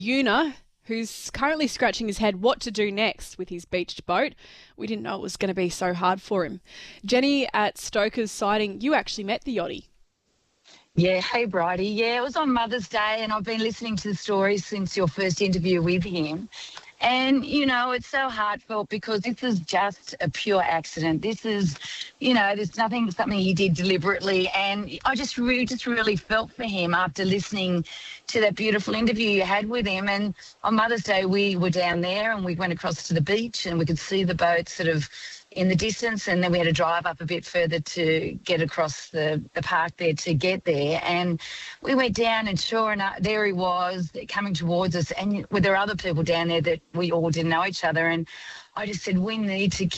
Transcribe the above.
Una, who's currently scratching his head what to do next with his beached boat. We didn't know it was going to be so hard for him. Jenny at Stoker's Siding, you actually met the yachty. Yeah, hey Bridie. Yeah, it was on Mother's Day, and I've been listening to the stories since your first interview with him. And, it's so heartfelt because this is just a pure accident. This is, there's something he did deliberately. And I just really felt for him after listening to that beautiful interview you had with him. And on Mother's Day, we were down there and we went across to the beach and we could see the boat sort of in the distance, and then we had to drive up a bit further to get across the park there to get there. And we went down, and sure enough, there he was coming towards us. And there were other people down there that we all didn't know each other. And I just said, we need to